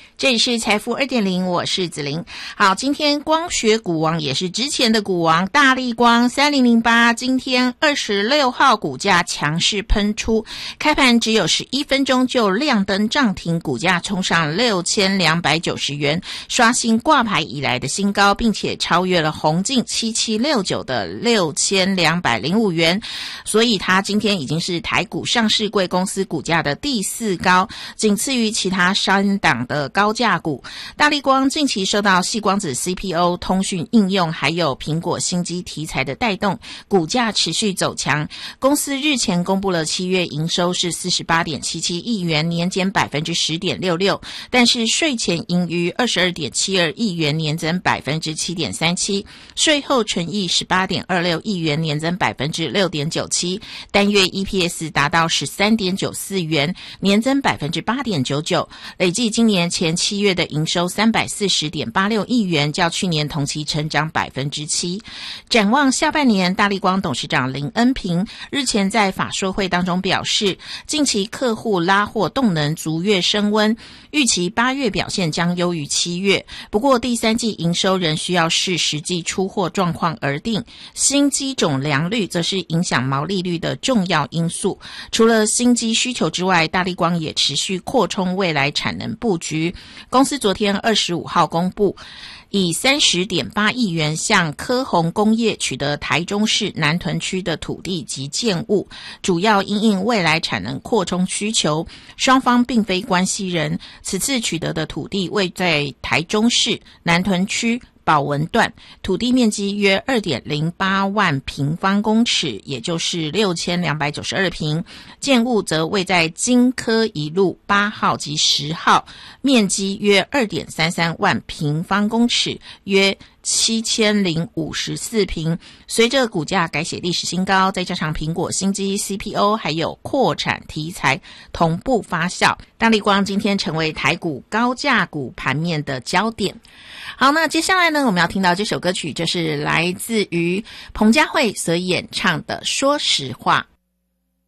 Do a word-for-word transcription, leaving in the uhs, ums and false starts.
这里是财富 二点零， 我是子琳。好，今天光学股王也是之前的股王大立光三零零八，今天二十六号股价强势喷出，开盘只有十一分钟就亮灯涨停，股价冲上六千两百九十元，刷新挂牌以来的新高，并且超越了宏进七七六九的六千两百零五元，所以它今天已经是台股上市柜公司股价的第四高，仅次于其他三档的高价股。大立光近期受到矽光子 C P O 通讯应用还有苹果新机题材的带动，股价持续走强。公司日前公布了七月营收是 四十八点七七亿元，年减 百分之十点六六， 但是税前盈余 二十二点七二亿元，年增 百分之七点三七， 税后纯益 十八点二六亿元，年增 百分之六点九七， 单月 E P S 达到 十三点九四元，年增 百分之八点九九， 累计今年前七月的营收 三百四十点八六亿元，较去年同期成长 百分之七。 展望下半年，大立光董事长林恩平日前在法说会当中表示，近期客户拉货动能逐月升温，预期八月表现将优于七月，不过第三季营收仍需要视实际出货状况而定，新机种良率则是影响毛利率的重要因素。除了新机需求之外，大立光也持续扩充未来产能布局。公司昨天二十五号公布，以 三十点八亿元向科宏工业取得台中市南屯区的土地及建物，主要因应未来产能扩充需求，双方并非关系人。此次取得的土地位在台中市南屯区宝文段，土地面积约 二点零八万平方公尺，也就是六千两百九十二平，建物则位在金科一路八号及十号，面积约 二点三三万平方公尺，约七千零五十四平。随着股价改写历史新高，再加上苹果新机 C P O 还有扩产题材同步发酵，大立光今天成为台股高价股盘面的焦点。好，那接下来呢，我们要听到这首歌曲，就是来自于彭佳慧所演唱的《说实话》。